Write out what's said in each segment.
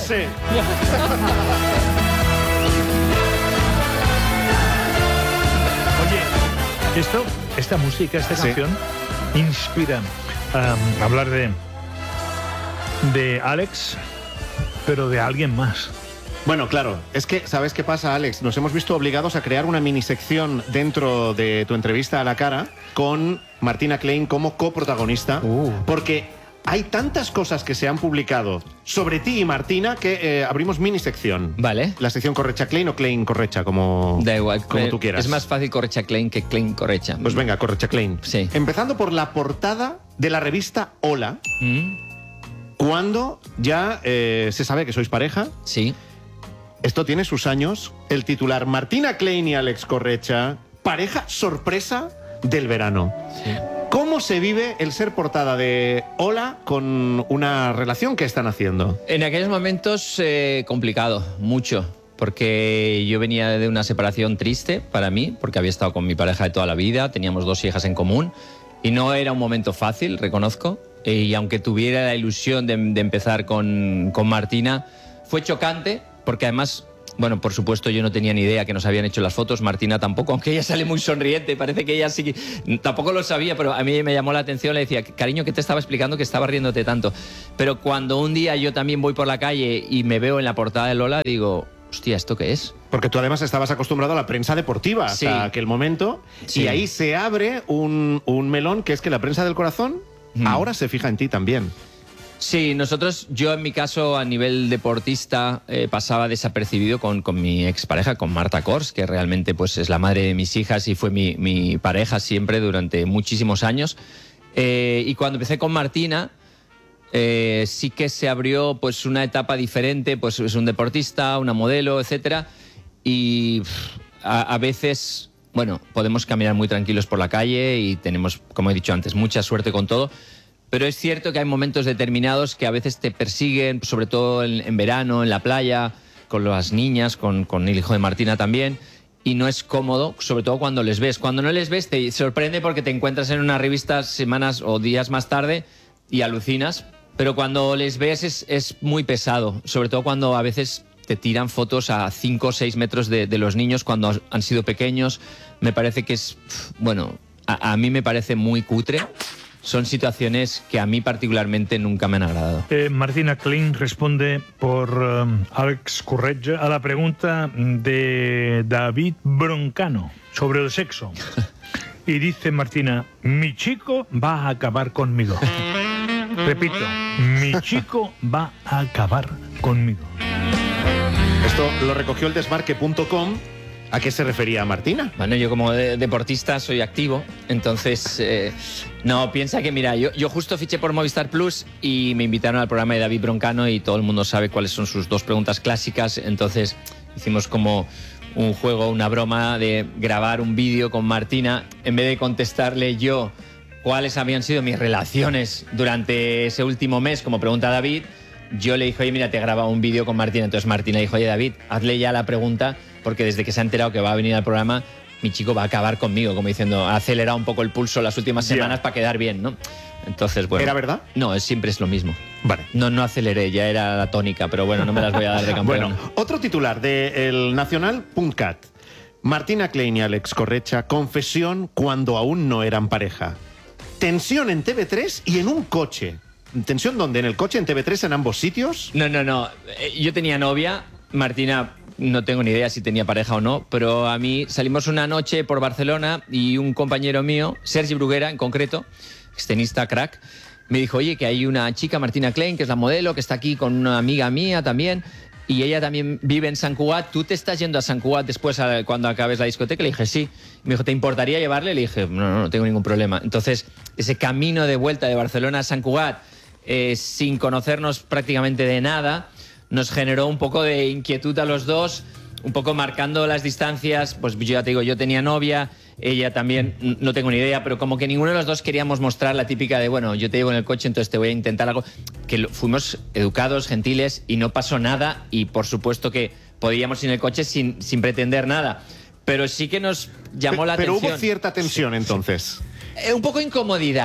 sé. Oye, esta música, esta canción inspira a hablar de Alex, pero de alguien más. Bueno, claro, es que, ¿sabes qué pasa, Alex? Nos hemos visto obligados a crear una minisección dentro de tu entrevista a la cara con Martina Klein como coprotagonista, porque hay tantas cosas que se han publicado sobre ti y Martina que abrimos minisección. Vale. La sección Correcha Klein o Klein Correcha, como, Da igual, como tú quieras. Es más fácil Correcha Klein que Klein Correcha. Pues venga, Correcha Klein. Sí. Empezando por la portada de la revista Hola, cuando ya se sabe que sois pareja. Sí. Esto tiene sus años. El titular: Martina Klein y Alex Correcha, pareja sorpresa del verano. Sí. ¿Cómo se vive el ser portada de Hola con una relación que están haciendo? En aquellos momentos complicado, mucho, porque yo venía de una separación triste para mí, porque había estado con mi pareja de toda la vida, teníamos 2 hijas en común y no era un momento fácil, reconozco, y aunque tuviera la ilusión de empezar con Martina, fue chocante, porque además... Bueno, por supuesto, yo no tenía ni idea que nos habían hecho las fotos, Martina tampoco, aunque ella sale muy sonriente, parece que ella sí, tampoco lo sabía, pero a mí me llamó la atención, le decía, cariño, ¿qué te estaba explicando que estaba riéndote tanto? Pero cuando un día yo también voy por la calle y me veo en la portada de Lola, digo, hostia, ¿esto qué es? Porque tú además estabas acostumbrado a la prensa deportiva hasta aquel momento, y ahí se abre un melón, que es que la prensa del corazón ahora se fija en ti también. Sí, yo en mi caso a nivel deportista pasaba desapercibido con mi expareja, con Marta Kors, que realmente pues es la madre de mis hijas y fue mi pareja siempre durante muchísimos años. Y cuando empecé con Martina, sí que se abrió pues una etapa diferente, pues es un deportista, una modelo, etcétera. Y a veces, bueno, podemos caminar muy tranquilos por la calle y tenemos, como he dicho antes, mucha suerte con todo. Pero es cierto que hay momentos determinados que a veces te persiguen, sobre todo en verano, en la playa, con las niñas, con el hijo de Martina también, y no es cómodo, sobre todo cuando les ves. Cuando no les ves te sorprende porque te encuentras en una revista semanas o días más tarde y alucinas, pero cuando les ves es muy pesado, sobre todo cuando a veces te tiran fotos a 5 o 6 metros de los niños cuando han sido pequeños. Me parece que es, bueno, a mí me parece muy cutre. Son situaciones que a mí particularmente nunca me han agradado. Martina Klein responde por Alex Correcha a la pregunta de David Broncano sobre el sexo. Y dice Martina, mi chico va a acabar conmigo. Repito, mi chico va a acabar conmigo. Esto lo recogió el Desmarque.com. ¿A qué se refería Martina? Bueno, yo como deportista soy activo, entonces, no, piensa que, mira, yo justo fiché por Movistar Plus y me invitaron al programa de David Broncano y todo el mundo sabe cuáles son sus 2 preguntas clásicas, entonces hicimos como un juego, una broma de grabar un vídeo con Martina, en vez de contestarle yo cuáles habían sido mis relaciones durante ese último mes, como pregunta David, yo le dije, oye, mira, te he grabado un vídeo con Martina, entonces Martina dijo, oye, David, hazle ya la pregunta, porque desde que se ha enterado que va a venir al programa, mi chico va a acabar conmigo, como diciendo, ha acelerado un poco el pulso las últimas semanas para quedar bien, ¿no? Entonces, bueno. ¿Era verdad? No, siempre es lo mismo. Vale. No aceleré, ya era la tónica, pero bueno, no me las voy a dar de campeón. Bueno, otro titular de El Nacional.cat. Martina Klein y Alex Correcha, confesión cuando aún no eran pareja. Tensión en TV3 y en un coche. ¿Tensión dónde? ¿En el coche, en TV3, en ambos sitios? No. Yo tenía novia, Martina... No tengo ni idea si tenía pareja o no, pero a mí salimos una noche por Barcelona y un compañero mío, Sergi Bruguera en concreto, tenista crack, me dijo, oye, que hay una chica, Martina Klein, que es la modelo, que está aquí con una amiga mía también, y ella también vive en Sant Cugat. ¿Tú te estás yendo a Sant Cugat después cuando acabes la discoteca? Le dije, sí. Me dijo, ¿te importaría llevarle? Le dije, no tengo ningún problema. Entonces, ese camino de vuelta de Barcelona a Sant Cugat, sin conocernos prácticamente de nada, nos generó un poco de inquietud a los dos, un poco marcando las distancias. Pues yo ya te digo, yo tenía novia, ella también, no tengo ni idea, pero como que ninguno de los dos queríamos mostrar la típica de, bueno, yo te llevo en el coche, entonces te voy a intentar algo. Que fuimos educados, gentiles, y no pasó nada, y por supuesto que podíamos ir en el coche sin pretender nada. Pero sí que nos llamó la atención. Pero hubo cierta tensión, entonces. Un poco incomodidad.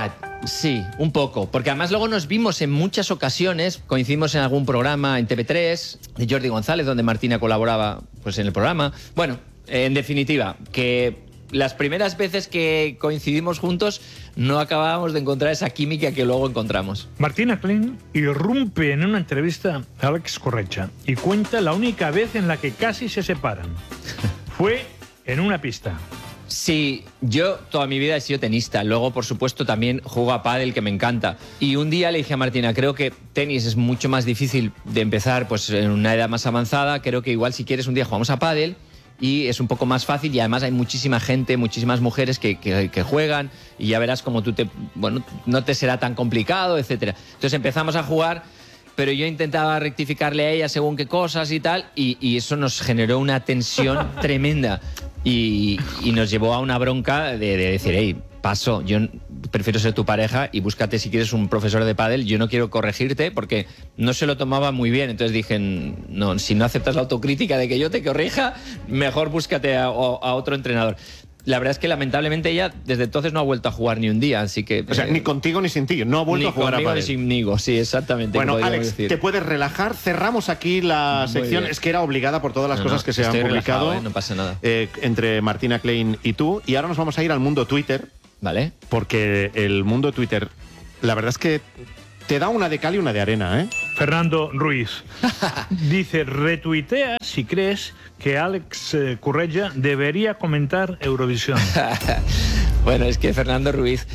Sí, un poco. Porque además luego nos vimos en muchas ocasiones, coincidimos en algún programa en TV3 de Jordi González, donde Martina colaboraba pues, en el programa. Bueno, en definitiva, que las primeras veces que coincidimos juntos no acabábamos de encontrar esa química que luego encontramos. Martina Klein irrumpe en una entrevista a Alex Corretja y cuenta la única vez en la que casi se separan. Fue en una pista. Sí, yo toda mi vida he sido tenista. Luego, por supuesto, también juego a pádel, que me encanta. Y un día le dije a Martina, creo que tenis es mucho más difícil de empezar pues, en una edad más avanzada. Creo que igual si quieres un día jugamos a pádel y es un poco más fácil y además hay muchísima gente, muchísimas mujeres que juegan y ya verás como no te será tan complicado, etcétera. Entonces empezamos a jugar, pero yo intentaba rectificarle a ella según qué cosas y tal, y eso nos generó una tensión tremenda. Y nos llevó a una bronca de decir, hey, paso, yo prefiero ser tu pareja y búscate si quieres un profesor de pádel, yo no quiero corregirte porque no se lo tomaba muy bien. Entonces dije, no, si no aceptas la autocrítica de que yo te corrija, mejor búscate a otro entrenador. La verdad es que lamentablemente ella desde entonces no ha vuelto a jugar ni un día, así que... O sea, ni contigo ni sin ti, no ha vuelto a jugar a pádel. Ni conmigo, sí, exactamente. Bueno, Alex, te puedes relajar. Cerramos aquí la sección. Es que era obligada por todas las cosas que se han publicado. Relajado, no pasa nada. Entre Martina Klein y tú. Y ahora nos vamos a ir al mundo Twitter. Vale. Porque el mundo Twitter, la verdad es que te da una de cal y una de arena, ¿eh? Fernando Ruiz dice, retuitea si crees que Alex Corretja debería comentar Eurovisión. Bueno, es que Fernando Ruiz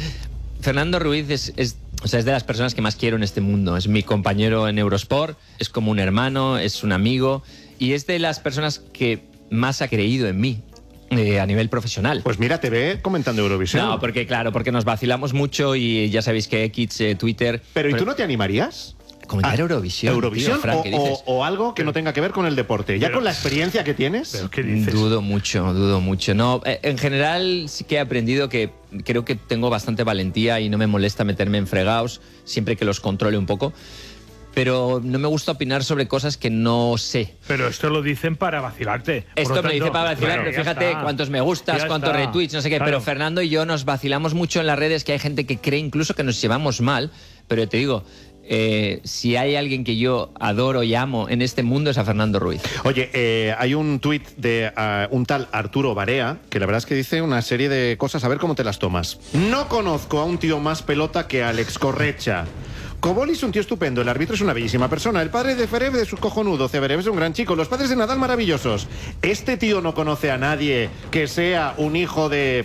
es de las personas que más quiero en este mundo. Es mi compañero en Eurosport, es como un hermano, es un amigo y es de las personas que más ha creído en mí. A nivel profesional. Pues mira, te ve comentando Eurovisión. No, porque nos vacilamos mucho y ya sabéis que X, Twitter... Pero ¿y tú no te animarías? Comentar Eurovisión, Eurovisión, tío, Frank, ¿qué dices? O algo que no tenga que ver con el deporte. Ya con la experiencia que tienes... ¿Pero qué dices? Dudo mucho. No, en general sí que he aprendido que creo que tengo bastante valentía y no me molesta meterme en fregados siempre que los controle un poco. Pero no me gusta opinar sobre cosas que no sé. Pero esto lo dicen para vacilarte. Esto me lo dice para vacilar, pero fíjate cuántos me gustas, cuántos retweets, no sé qué. Claro. Pero Fernando y yo nos vacilamos mucho en las redes, que hay gente que cree incluso que nos llevamos mal. Pero te digo, si hay alguien que yo adoro y amo en este mundo es a Fernando Ruiz. Oye, hay un tuit de un tal Arturo Barea, que la verdad es que dice una serie de cosas, a ver cómo te las tomas. No conozco a un tío más pelota que Alex Corretja. Koboli es un tío estupendo, el árbitro es una bellísima persona, el padre de Ferev es un cojonudo, Ceberev es un gran chico, los padres de Nadal maravillosos. Este tío no conoce a nadie que sea un hijo de...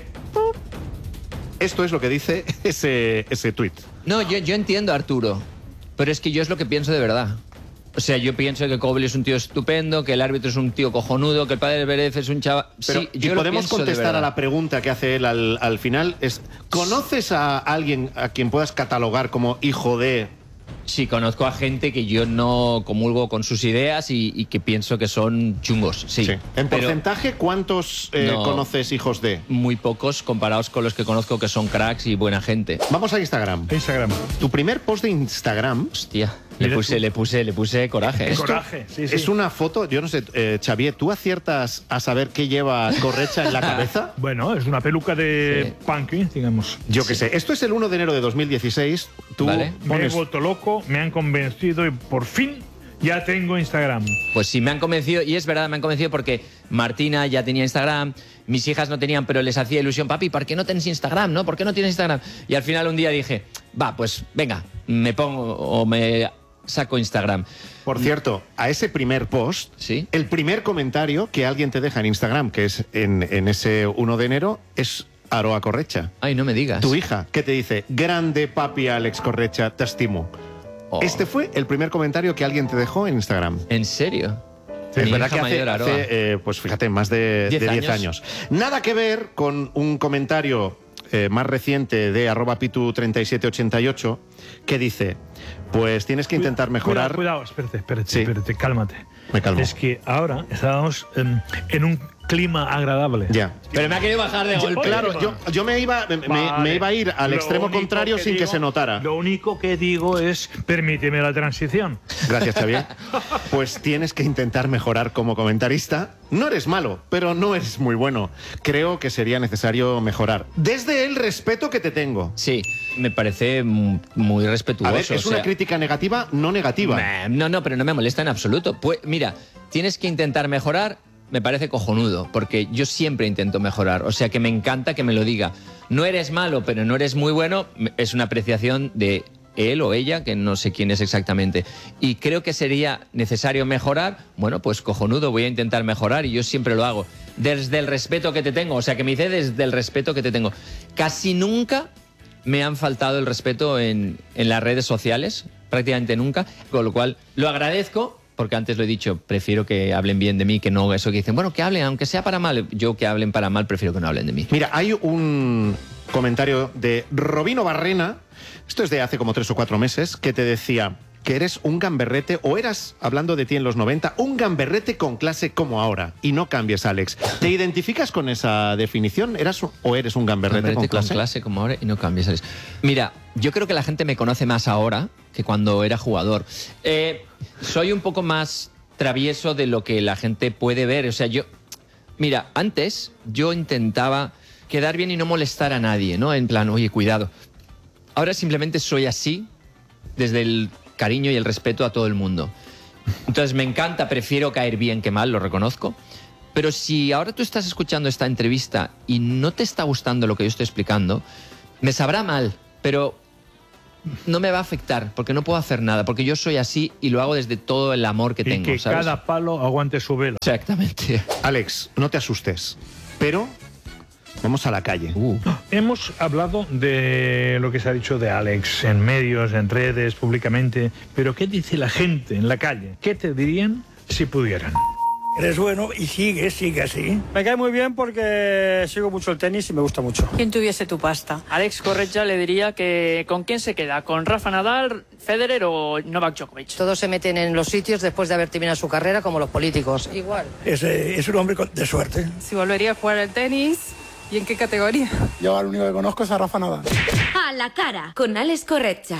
Esto es lo que dice ese tuit. No, yo entiendo a Arturo, pero es que yo es lo que pienso de verdad. O sea, yo pienso que Koboli es un tío estupendo, que el árbitro es un tío cojonudo, que el padre de Ferev es un chaval... Pero, sí, yo podemos contestar a la pregunta que hace él al final. ¿Conoces a alguien a quien puedas catalogar como hijo de...? Sí, conozco a gente que yo no comulgo con sus ideas y que pienso que son chungos, sí. ¿En porcentaje cuántos conoces hijos de? Muy pocos comparados con los que conozco que son cracks y buena gente. Vamos a Instagram. Tu primer post de Instagram... Hostia, le puse coraje. Coraje, sí. Es una foto, yo no sé, Xavier, ¿tú aciertas a saber qué lleva Corretja en la cabeza? Bueno, es una peluca de punky, digamos. Yo qué sé. Esto es el 1 de enero de 2016. Tú me he vuelto loco, me han convencido y por fin ya tengo Instagram. Pues sí, me han convencido, y es verdad, me han convencido porque Martina ya tenía Instagram, mis hijas no tenían, pero les hacía ilusión, papi, ¿por qué no tienes Instagram, no? ¿Por qué no tienes Instagram? Y al final un día dije, pues venga, me pongo o me saco Instagram. Por cierto, a ese primer post, ¿sí? El primer comentario que alguien te deja en Instagram, que es en ese 1 de enero, es Aroa Corretja. Ay, no me digas. Tu hija, que te dice, grande papi Alex Corretja, te estimo. Oh. Este fue el primer comentario que alguien te dejó en Instagram. ¿En serio? Sí, es verdad que hace pues fíjate, más de 10 años. Nada que ver con un comentario más reciente de @pitu3788 que dice, pues tienes que intentar mejorar... Cuidado, espérate, cálmate. Me calmo. Es que ahora estábamos en un clima agradable. Ya. Pero me ha querido bajar de golpe. Claro, yo me iba a ir al extremo contrario sin que se notara. Lo único que digo es, permíteme la transición. Gracias, Xavier. Pues tienes que intentar mejorar como comentarista. No eres malo, pero no eres muy bueno. Creo que sería necesario mejorar. Desde el respeto que te tengo. Sí, me parece muy respetuoso. A ver, es una crítica negativa, no negativa. No, pero no me molesta en absoluto. Pues mira, tienes que intentar mejorar, me parece cojonudo, porque yo siempre intento mejorar. O sea que me encanta que me lo diga. No eres malo, pero no eres muy bueno, es una apreciación de él o ella, que no sé quién es exactamente. Y creo que sería necesario mejorar. Bueno, pues cojonudo, voy a intentar mejorar y yo siempre lo hago. Desde el respeto que te tengo, o sea que me dice desde el respeto que te tengo. Casi nunca me han faltado el respeto en las redes sociales, prácticamente nunca, con lo cual lo agradezco, porque antes lo he dicho, prefiero que hablen bien de mí, que no eso que dicen, bueno, que hablen, aunque sea para mal. Yo que hablen para mal, prefiero que no hablen de mí. Mira, hay un comentario de Robino Barrena, esto es de hace como 3 o 4 meses, que te decía que eres un gamberrete, o eras, hablando de ti en los 90, un gamberrete con clase como ahora. Y no cambies, Alex. ¿Te identificas con esa definición? ¿Eras o eres un gamberrete con clase como ahora y no cambies, Alex? Mira, yo creo que la gente me conoce más ahora que cuando era jugador. Soy un poco más travieso de lo que la gente puede ver. O sea, mira, antes yo intentaba quedar bien y no molestar a nadie, ¿no? En plan, oye, cuidado. Ahora simplemente soy así, desde el cariño y el respeto a todo el mundo. Entonces me encanta, prefiero caer bien que mal, lo reconozco. Pero si ahora tú estás escuchando esta entrevista y no te está gustando lo que yo estoy explicando, me sabrá mal, pero no me va a afectar, porque no puedo hacer nada, porque yo soy así y lo hago desde todo el amor que tengo, que ¿sabes? cada palo aguante su vela. Exactamente. Alex, no te asustes, pero vamos a la calle. Hemos hablado de lo que se ha dicho de Alex en medios, en redes, públicamente, pero ¿qué dice la gente en la calle? ¿Qué te dirían si pudieran? Eres bueno y sigue así. Me cae muy bien porque sigo mucho el tenis y me gusta mucho. ¿Quién tuviese tu pasta? Alex Corretja le diría que ¿con quién se queda? ¿Con Rafa Nadal, Federer o Novak Djokovic? Todos se meten en los sitios después de haber terminado su carrera, como los políticos. Igual. Es un hombre de suerte. Si volvería a jugar al tenis, ¿y en qué categoría? Yo al único que conozco es a Rafa Nadal. A la cara, con Alex Corretja.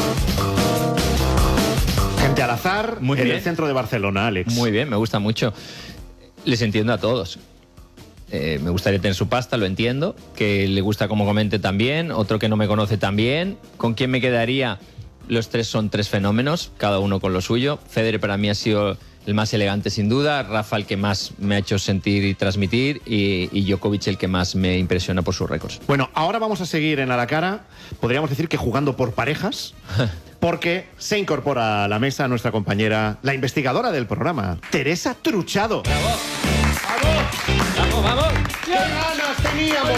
Gente al azar en el centro de Barcelona, Alex. Muy bien, me gusta mucho. Les entiendo a todos. Me gustaría tener su pasta, lo entiendo. Que le gusta como comente también. Otro que no me conoce también. ¿Con quién me quedaría? Los tres son tres fenómenos, cada uno con lo suyo. Federer para mí ha sido el más elegante sin duda. Rafa el que más me ha hecho sentir y transmitir. Y Djokovic el que más me impresiona por sus récords. Bueno, ahora vamos a seguir en A la Cara. Podríamos decir que jugando por parejas. Porque se incorpora a la mesa nuestra compañera, la investigadora del programa, Teresa Truchado. ¡Bravo! ¡Vamos! ¡Vamos! ¡Qué ganas teníamos!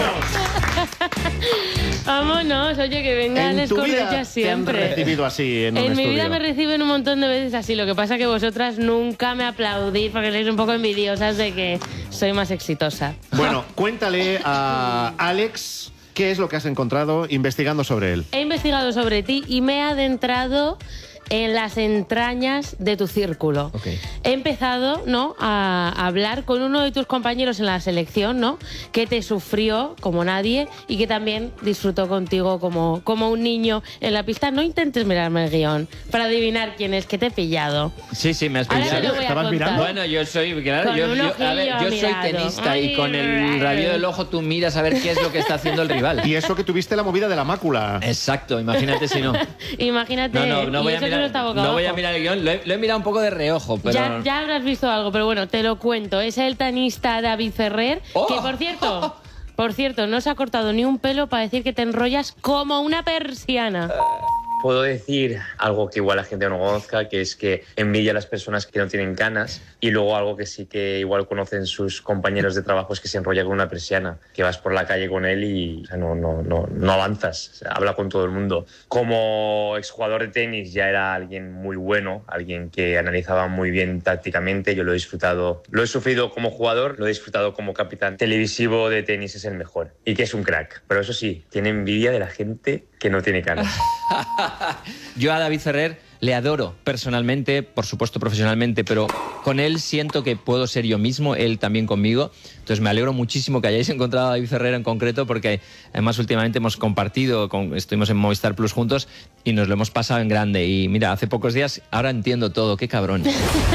Vámonos, oye, que venga Alex Corretja siempre. ¿Te han recibido así en un estudio? En mi vida me reciben un montón de veces así. Lo que pasa es que vosotras nunca me aplaudís porque sois un poco envidiosas de que soy más exitosa. Bueno, cuéntale a Alex qué es lo que has encontrado investigando sobre él. He investigado sobre ti y me he adentrado en las entrañas de tu círculo. Okay. He empezado, ¿no?, a hablar con uno de tus compañeros en la selección, ¿no?, que te sufrió como nadie y que también disfrutó contigo como un niño en la pista. No intentes mirarme el guión para adivinar quién es, que te he pillado. Sí, me has Ahora pillado. te lo voy a ¿Estabas contar. mirando? Bueno, yo soy, claro, Con un ojillo a ver, yo soy mirado. tenista y con el rabillo del ojo tú miras a ver qué es lo que está haciendo el rival. Y eso que tuviste la movida de la mácula. Exacto, imagínate si no. Imagínate, No voy y a eso que mirar, no está boca no voy a abajo. mirar el guión, lo he mirado un poco de reojo, pero... Ya habrás visto algo, pero bueno, te lo cuento. Es el tenista David Ferrer, ¡Oh! que por cierto, no se ha cortado ni un pelo para decir que te enrollas como una persiana. Puedo decir algo que igual la gente no conozca, que es que envidia a las personas que no tienen canas, y luego algo que sí que igual conocen sus compañeros de trabajo es que se enrolla con una persiana, que vas por la calle con él y, o sea, no avanzas, o sea, habla con todo el mundo. Como exjugador de tenis ya era alguien muy bueno, alguien que analizaba muy bien tácticamente. Yo lo he disfrutado, lo he sufrido como jugador, lo he disfrutado como capitán televisivo de tenis. Es el mejor y que es un crack, pero eso sí, tiene envidia de la gente que no tiene canas. Yo a David Ferrer le adoro personalmente, por supuesto profesionalmente, pero con él siento que puedo ser yo mismo, él también conmigo. Entonces me alegro muchísimo que hayáis encontrado a David Ferrero en concreto, porque además últimamente hemos compartido, estuvimos en Movistar Plus juntos y nos lo hemos pasado en grande. Y mira, hace pocos días, ahora entiendo todo, qué cabrón.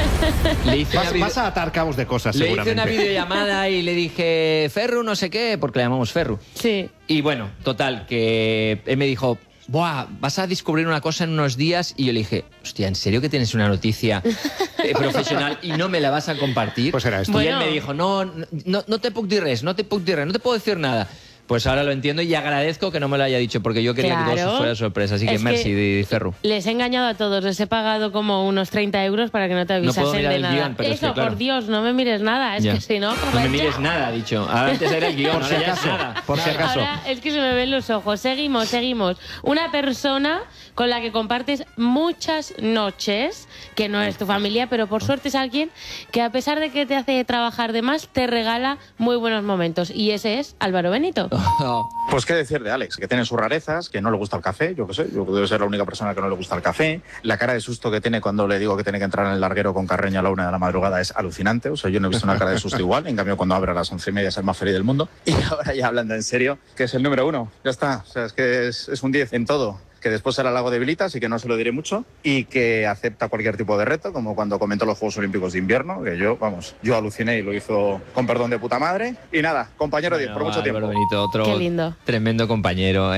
Vas a atar cabos de cosas, seguramente. Le hice una videollamada y le dije, Ferru, no sé qué, porque le llamamos Ferru. Sí. Y bueno, total, que él me dijo, buah, vas a descubrir una cosa en unos días. Y yo le dije, hostia, ¿en serio que tienes una noticia profesional y no me la vas a compartir? Pues era esto. Y él me dijo, no te puc dir res, no te puedo decir nada. Pues ahora lo entiendo y agradezco que no me lo haya dicho, porque yo quería que todo eso fuera sorpresa. Así que merci, Ferru. Les he engañado a todos, les he pagado como unos 30 euros para que no te avisasen no puedo mirar de el nada. guión, pero eso, es que, claro. por Dios, no me mires nada, es que si no... No me mires nada, ha dicho. Ahora antes era el guión, Por si ahora ya es acaso, nada. por si acaso. Ahora es que se me ven los ojos. Seguimos. Una persona con la que compartes muchas noches, que no es tu familia, pero por suerte es alguien que a pesar de que te hace trabajar de más, te regala muy buenos momentos. Y ese es Álvaro Benito. Pues qué decir de Alex, que tiene sus rarezas, que no le gusta el café, yo qué sé, yo debo ser la única persona que no le gusta el café. La cara de susto que tiene cuando le digo que tiene que entrar en el larguero con Carreño a la 1 de la madrugada es alucinante. O sea, yo no he visto una cara de susto igual. En cambio, cuando abre a las 11:30 es el más feliz del mundo. Y ahora ya hablando en serio, que es el número 1. Ya está, o sea, es que es un 10 en todo. Que después será algo debilita, así que no se lo diré mucho, y que acepta cualquier tipo de reto, como cuando comentó los Juegos Olímpicos de Invierno, que yo aluciné y lo hizo con perdón de puta madre. Y nada, compañero 10 por mucho tiempo. Benito, otro Qué lindo. Tremendo compañero.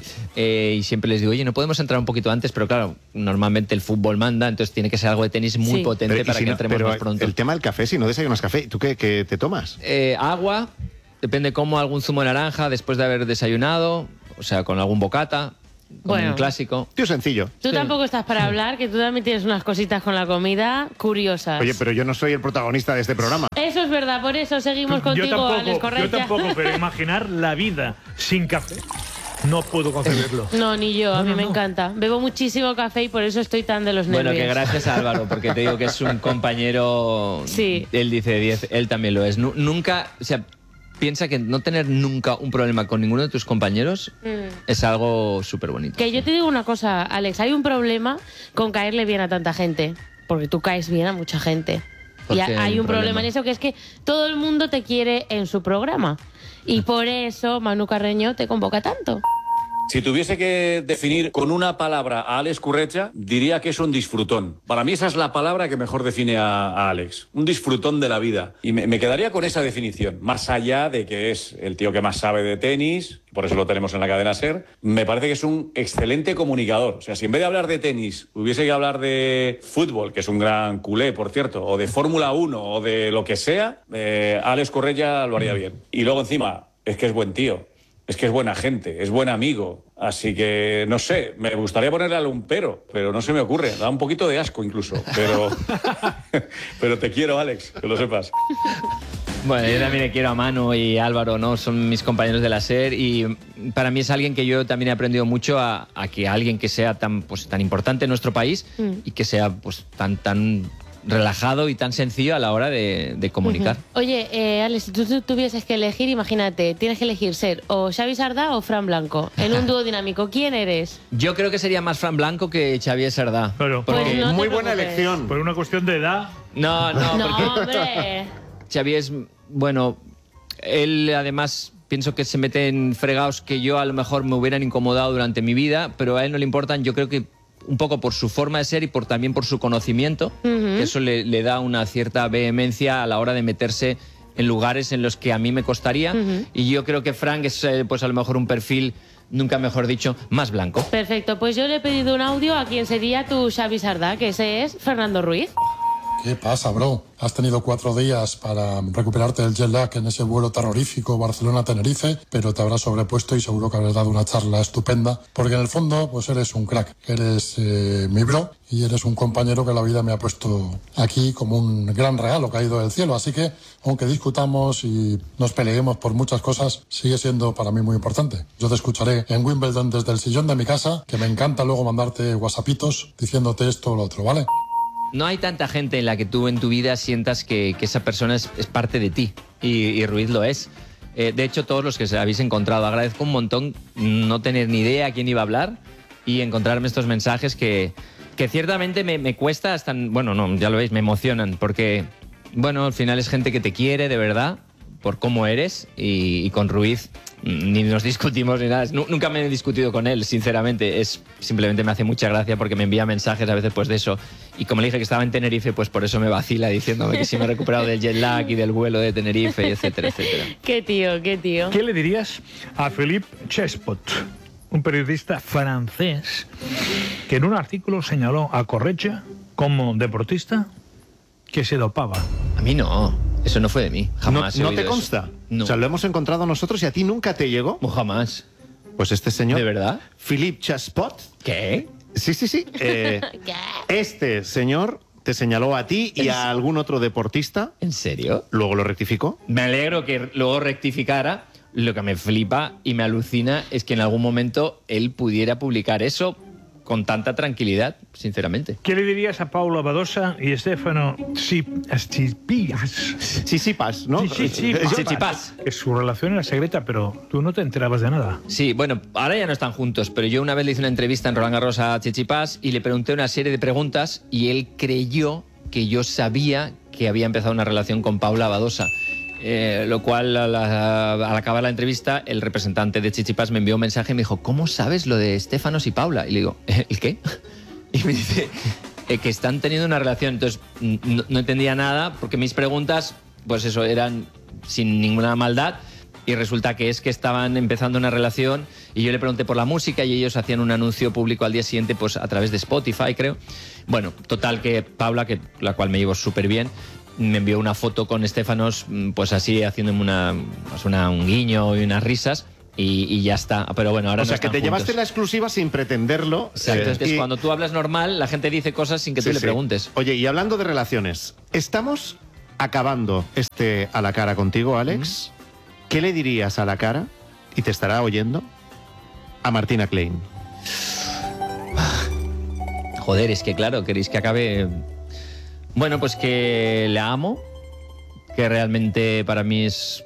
Y siempre les digo, oye, no podemos entrar un poquito antes, pero claro, normalmente el fútbol manda, entonces tiene que ser algo de tenis muy potente para que entremos más pronto. El tema del café, si no desayunas café, ¿tú qué te tomas? Agua, depende cómo, algún zumo de naranja después de haber desayunado, o sea, con algún bocata. Como un clásico. Tío sencillo. Tú tampoco estás para hablar, que tú también tienes unas cositas con la comida curiosas. Oye, pero yo no soy el protagonista de este programa. Eso es verdad, por eso seguimos contigo, Alex Correia. Yo tampoco, pero imaginar la vida sin café, no puedo concebirlo. No, ni yo, a mí me encanta. Bebo muchísimo café y por eso estoy tan de los nervios. Bueno, que gracias a Álvaro, porque te digo que es un compañero... Sí. Él dice 10, él también lo es. Nunca, o sea, piensa que no tener nunca un problema con ninguno de tus compañeros es algo súper bonito. Que yo te digo una cosa, Alex, hay un problema con caerle bien a tanta gente, porque tú caes bien a mucha gente. Y hay un problema en eso, que es que todo el mundo te quiere en su programa. Y por eso Manu Carreño te convoca tanto. Si tuviese que definir con una palabra a Alex Correia, diría que es un disfrutón. Para mí esa es la palabra que mejor define a Alex. Un disfrutón de la vida. Y me quedaría con esa definición. Más allá de que es el tío que más sabe de tenis, por eso lo tenemos en la cadena SER, me parece que es un excelente comunicador. O sea, si en vez de hablar de tenis hubiese que hablar de fútbol, que es un gran culé, por cierto, o de Fórmula 1 o de lo que sea, Alex Correia lo haría bien. Y luego encima, es que es buen tío. Es que es buena gente, es buen amigo. Así que, no sé, me gustaría ponerle un pero no se me ocurre. Da un poquito de asco incluso. Pero te quiero, Alex, que lo sepas. Bueno, yo también le quiero a Manu y a Álvaro, ¿no? Son mis compañeros de la SER y para mí es alguien que yo también he aprendido mucho a que alguien que sea tan importante en nuestro país y que sea pues tan relajado y tan sencillo a la hora de comunicar. Oye, Alex, si tú tuvieses que elegir, imagínate, tienes que elegir ser o Xavi Sardá o Fran Blanco en un dúo dinámico. ¿Quién eres? Yo creo que sería más Fran Blanco que Xavier Sardá. Claro. Pues no muy te buena preocupes. elección. Por una cuestión de edad. No, porque hombre. Xavi es, bueno, él además pienso que se mete en fregados que yo a lo mejor me hubieran incomodado durante mi vida, pero a él no le importan, yo creo que un poco por su forma de ser y también por su conocimiento, que eso le da una cierta vehemencia a la hora de meterse en lugares en los que a mí me costaría, y yo creo que Frank es pues a lo mejor un perfil, nunca mejor dicho, más blanco. Perfecto, pues yo le he pedido un audio a quien sería tu Xavi Sardá, que ese es Fernando Ruiz. ¿Qué pasa, bro? Has tenido 4 días para recuperarte del jet lag en ese vuelo terrorífico Barcelona-Tenerife, pero te habrás sobrepuesto y seguro que habrás dado una charla estupenda, porque en el fondo pues eres un crack, eres mi bro y eres un compañero que la vida me ha puesto aquí como un gran regalo caído del cielo, así que aunque discutamos y nos peleemos por muchas cosas, sigue siendo para mí muy importante. Yo te escucharé en Wimbledon desde el sillón de mi casa, que me encanta luego mandarte whatsappitos diciéndote esto o lo otro, ¿vale? No hay tanta gente en la que tú en tu vida sientas que esa persona es parte de ti, y Ruiz lo es. De hecho, todos los que se habéis encontrado, agradezco un montón no tener ni idea a quién iba a hablar y encontrarme estos mensajes que Que ciertamente me cuesta hasta... Bueno, no, ya lo veis, me emocionan, porque, bueno, al final es gente que te quiere de verdad, por cómo eres, y con Ruiz ni nos discutimos ni nada. Nunca me he discutido con él, sinceramente. Simplemente me hace mucha gracia porque me envía mensajes a veces pues de eso. Y como le dije que estaba en Tenerife, pues por eso me vacila diciéndome que si me he recuperado del jet lag y del vuelo de Tenerife, etcétera, etcétera. Qué tío, qué tío. ¿Qué le dirías a Philippe Chespot, un periodista francés que en un artículo señaló a Corretja como deportista que se dopaba? A mí no. Eso no fue de mí, jamás. ¿No te consta? No. O sea, lo hemos encontrado nosotros y a ti nunca te llegó. No, jamás. Pues este señor... ¿De verdad? Philippe Chespot. ¿Qué? Sí. Este señor te señaló a ti y a algún otro deportista. ¿En serio? Luego lo rectificó. Me alegro que luego rectificara. Lo que me flipa y me alucina es que en algún momento él pudiera publicar eso con tanta tranquilidad, sinceramente. ¿Qué le dirías a Paula Badosa y Stefano Tsitsipas, ¿no? Tsitsipas. Que su relación era secreta, pero tú no te enterabas de nada. Sí, bueno, ahora ya no están juntos, pero yo una vez le hice una entrevista en Roland Garros a Tsitsipas y le pregunté una serie de preguntas y él creyó que yo sabía que había empezado una relación con Paula Badosa. Lo cual, al acabar la entrevista, el representante de Tsitsipas me envió un mensaje y me dijo, ¿cómo sabes lo de Stefanos y Paula? Y le digo, ¿el qué? Y me dice que están teniendo una relación. Entonces, no entendía nada porque mis preguntas, pues eso, eran sin ninguna maldad. Y resulta que es que estaban empezando una relación y yo le pregunté por la música y ellos hacían un anuncio público al día siguiente, pues a través de Spotify, creo. Bueno, total que Paula, la cual me llevo súper bien, me envió una foto con Stefanos, pues así, haciéndome un guiño y unas risas, y ya está. Pero bueno, ahora o sea, que te llevaste la exclusiva sin pretenderlo. Exacto, es que cuando tú hablas normal, la gente dice cosas sin que tú le preguntes. Oye, y hablando de relaciones, estamos acabando a la cara contigo, Alex. ¿Qué le dirías a la cara, y te estará oyendo, a Martina Klein? Joder, es que claro, queréis que acabe... Bueno, pues que la amo, que realmente para mí es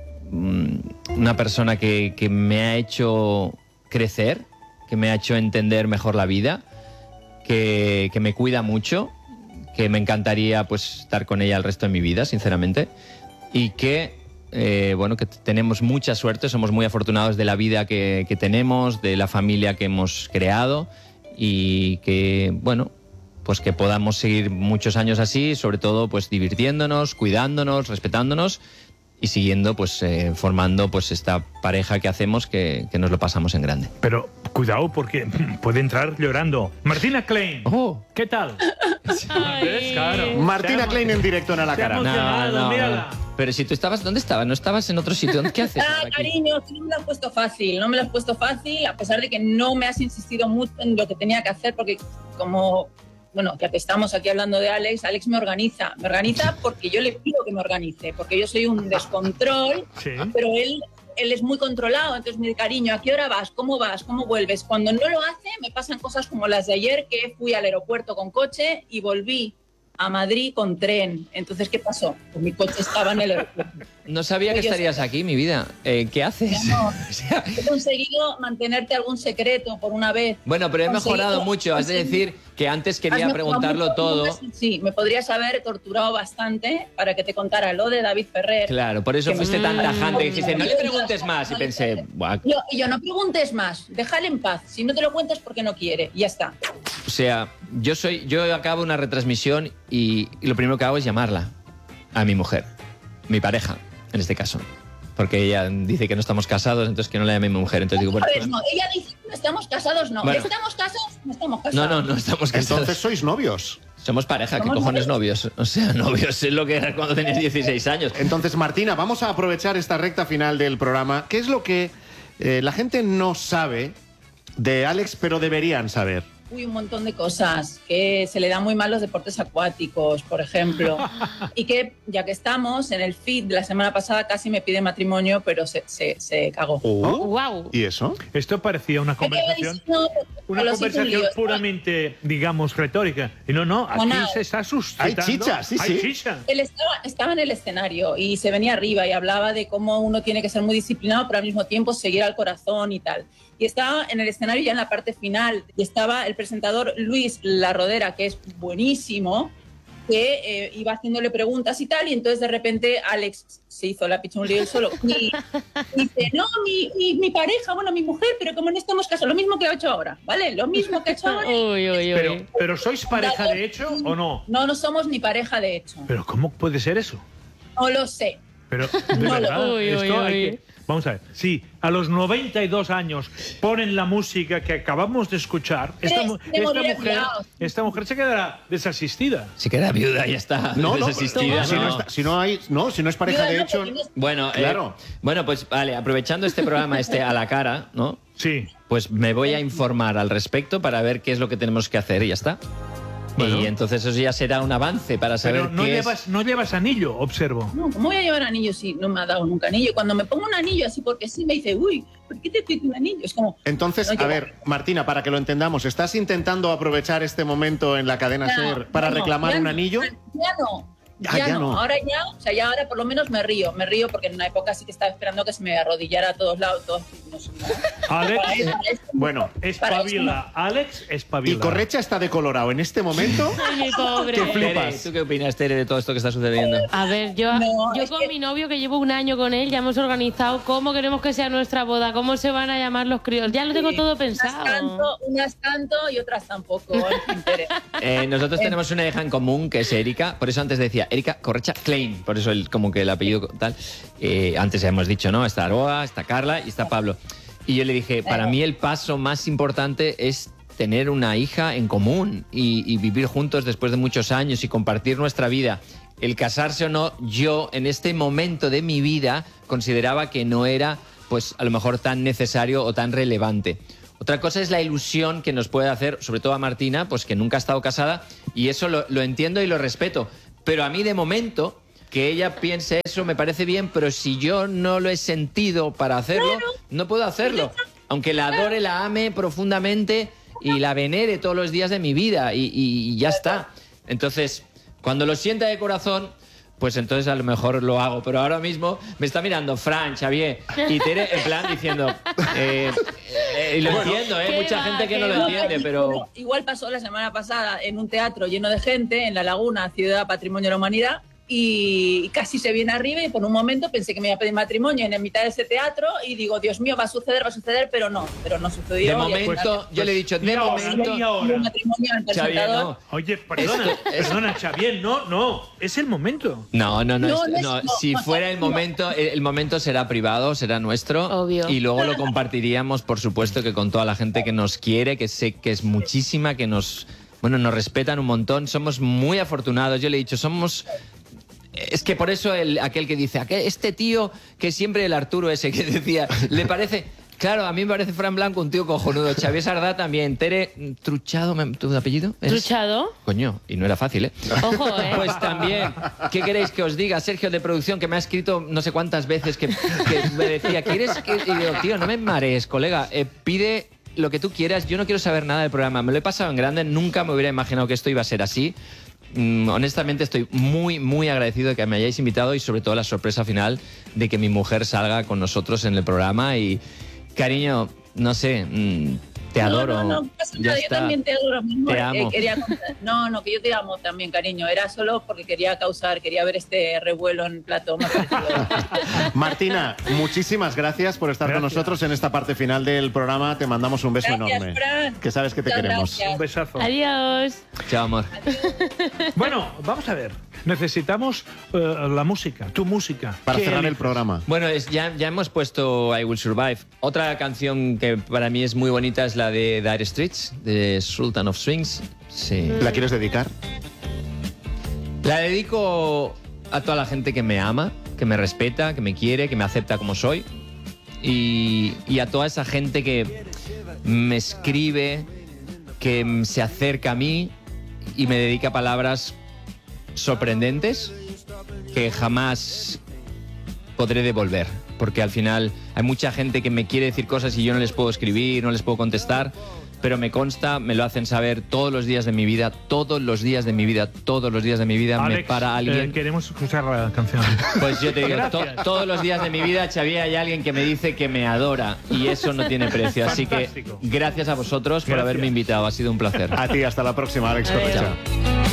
una persona que me ha hecho crecer, que me ha hecho entender mejor la vida, que me cuida mucho, que me encantaría pues estar con ella el resto de mi vida, sinceramente, y que, bueno, que tenemos mucha suerte, somos muy afortunados de la vida que tenemos, de la familia que hemos creado, y que, bueno, pues que podamos seguir muchos años así, sobre todo pues divirtiéndonos, cuidándonos, respetándonos y siguiendo pues formando pues esta pareja que hacemos que nos lo pasamos en grande. Pero cuidado porque puede entrar llorando. Martina Klein, ¿qué tal? Claro. Martina Klein en directo en A la Cara. No. Pero si tú estabas, ¿dónde estabas? ¿No estabas en otro sitio? ¿Qué haces? Cariño, tú no me lo has puesto fácil, a pesar de que no me has insistido mucho en lo que tenía que hacer, porque como... Bueno, ya que estamos aquí hablando de Alex me organiza porque yo le pido que me organice, porque yo soy un descontrol, pero él es muy controlado, entonces me dice, cariño, ¿a qué hora vas? ¿Cómo vuelves? Cuando no lo hace, me pasan cosas como las de ayer, que fui al aeropuerto con coche y volví a Madrid con tren. Entonces, ¿qué pasó? Pues mi coche estaba en el aeropuerto. No sabía que estarías aquí, mi vida. ¿Qué haces? No, he conseguido mantenerte algún secreto por una vez. Bueno, pero he mejorado mucho. Has de decir que antes quería preguntarlo todo. Sí, me podrías haber torturado bastante para que te contara lo de David Ferrer. Claro, por eso fuiste tan tajante que dijiste, no le preguntes más. Y pensé, buah. Yo no preguntes más, déjale en paz. Si no te lo cuentas porque no quiere, y ya está. O sea, yo acabo una retransmisión y lo primero que hago es llamarla a mi mujer, mi pareja, en este caso. Porque ella dice que no estamos casados, entonces que no la llame mi mujer. Entonces digo, bueno, no, ella dice que no estamos casados, no. Bueno. ¿Estamos casados? No estamos casados. No estamos casados. Entonces sois novios. Somos pareja, ¿qué cojones novios? O sea, novios es lo que era cuando tenías 16 años. Entonces, Martina, vamos a aprovechar esta recta final del programa. ¿Qué es lo que la gente no sabe de Alex, pero deberían saber? Un montón de cosas, que se le dan muy mal los deportes acuáticos, por ejemplo, y que, ya que estamos, en el feed de la semana pasada casi me pide matrimonio, pero se cagó. Wow. ¿Y eso? Esto parecía una conversación puramente, digamos, retórica. Y no, aquí se está suscitando. Hay chicha, sí. Chicha. Él estaba en el escenario y se venía arriba y hablaba de cómo uno tiene que ser muy disciplinado, pero al mismo tiempo seguir al corazón y tal. y estaba en el escenario ya en la parte final. Y estaba el presentador Luis La Rodera, que es buenísimo, que iba haciéndole preguntas y tal, y entonces de repente Alex se hizo la picha un lío él solo y dice, no, mi pareja, bueno, mi mujer, pero como no estamos casados, lo mismo que ha hecho ahora, ¿vale? Lo mismo que ha hecho ahora. Pero ¿sois pareja de hecho o no? No somos ni pareja de hecho. ¿Pero cómo puede ser eso? No lo sé. Pero, de verdad, esto hay que... Vamos a ver, si a los 92 años ponen la música que acabamos de escuchar, esta mujer se quedará desasistida. Se queda viuda y ya está. Desasistida. Si no es pareja de hecho... Bueno, claro. Bueno, pues vale, aprovechando este programa a la cara, ¿no? Sí. Pues me voy a informar al respecto para ver qué es lo que tenemos que hacer y ya está. Bueno. Y entonces eso ya será un avance para saber Pero no llevas anillo, observo. No, ¿cómo voy a llevar anillo si no me ha dado nunca anillo? Cuando me pongo un anillo así porque sí, me dice, uy, ¿por qué te pido un anillo? Es como... Entonces, a ver, Martina, para que lo entendamos, ¿estás intentando aprovechar este momento en la cadena SER para reclamar un anillo? Ya no. Ahora ahora por lo menos me río porque en una época sí que estaba esperando que se me arrodillara a todos lados. Alex, bueno, espabila. Alex, espabila. Y Correcha está decolorado en este momento. Ay, mi pobre. ¿Qué flipas? Tere, ¿tú qué opinas, Tere, de todo esto que está sucediendo? A ver, yo con mi novio, que llevo un año con él, ya hemos organizado cómo queremos que sea nuestra boda, cómo se van a llamar los críos. Ya lo tengo todo pensado. Unas canto y otras tampoco. Nosotros tenemos una hija en común, que es Erika. Por eso antes decía Erika Correcha Klein. Por eso como que el apellido tal. Antes ya hemos dicho, ¿no? Está Aroa, está Carla y está Pablo. Y yo le dije, para mí el paso más importante es tener una hija en común y vivir juntos después de muchos años y compartir nuestra vida. El casarse o no, yo en este momento de mi vida consideraba que no era, pues a lo mejor tan necesario o tan relevante. Otra cosa es la ilusión que nos puede hacer, sobre todo a Martina, pues que nunca ha estado casada, y eso lo entiendo y lo respeto. Pero a mí de momento, que ella piense eso me parece bien, pero si yo no lo he sentido para hacerlo, no puedo hacerlo. Aunque la adore, la ame profundamente y la venere todos los días de mi vida y ya está. Entonces, cuando lo sienta de corazón, pues entonces a lo mejor lo hago. Pero ahora mismo me está mirando Fran, Xavier y Tere en plan diciendo... y lo entiendo, mucha gente que no lo entiende, pero... Igual pasó la semana pasada en un teatro lleno de gente, en La Laguna, Ciudad Patrimonio de la Humanidad, y casi se viene arriba y por un momento pensé que me iba a pedir matrimonio en mitad de ese teatro y digo, Dios mío, va a suceder, pero no sucedió. De momento, yo le he dicho, de momento... Xavier, no. Oye, perdona, Xavier, no, es el momento. No, si fuera el momento será privado, será nuestro. Obvio. Y luego lo compartiríamos, por supuesto, que con toda la gente que nos quiere, que sé que es muchísima, que nos respetan un montón. Somos muy afortunados. Yo le he dicho, es que por eso aquel que dice, este tío que siempre el Arturo ese que decía, le parece... Claro, a mí me parece Fran Blanco un tío cojonudo. Xavier Sardá también. Tere Truchado, ¿tu apellido? ¿Truchado? Coño, y no era fácil, ¿eh? Ojo, Pues también, ¿qué queréis que os diga? Sergio de producción, que me ha escrito no sé cuántas veces que me decía, ¿quieres que...? Y digo, tío, no me marees, colega, pide lo que tú quieras, yo no quiero saber nada del programa. Me lo he pasado en grande, nunca me hubiera imaginado que esto iba a ser así. Honestamente estoy muy, muy agradecido de que me hayáis invitado y sobre todo la sorpresa final de que mi mujer salga con nosotros en el programa y... Cariño, no sé, te adoro. No pasa nada, yo también te adoro, mi amor. Te amo. Que yo te amo también, cariño. Era solo porque quería ver este revuelo en plato. Martina, muchísimas gracias por estar con nosotros en esta parte final del programa. Te mandamos un beso enorme. Fran. Que sabes que te queremos. Un besazo. Adiós. Chao, amor. Bueno, vamos a ver. Necesitamos la música, tu música. Para cerrar el programa. Bueno, ya hemos puesto I Will Survive. Otra canción que para mí es muy bonita es la de Dire Straits, de Sultan of Swings. Sí. ¿La quieres dedicar? La dedico a toda la gente que me ama, que me respeta, que me quiere, que me acepta como soy. Y a toda esa gente que me escribe, que se acerca a mí y me dedica palabras sorprendentes que jamás podré devolver, porque al final hay mucha gente que me quiere decir cosas y yo no les puedo escribir, no les puedo contestar, pero me consta, me lo hacen saber todos los días de mi vida, todos los días de mi vida, todos los días de mi vida. Alex, me para alguien. Queremos escuchar la canción. Pues yo te digo, todos los días de mi vida, Xavier, hay alguien que me dice que me adora y eso no tiene precio. Así que gracias a vosotros por haberme invitado, ha sido un placer. A ti, hasta la próxima, Alex Corretja.